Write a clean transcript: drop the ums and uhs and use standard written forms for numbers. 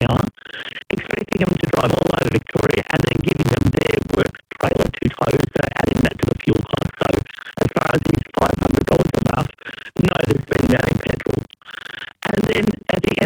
hour, expecting them to drive all over Victoria and then giving them their work trailer to tow, so adding that to the fuel cost. So as far as his $500 a month, no, there's been no petrol. And then at the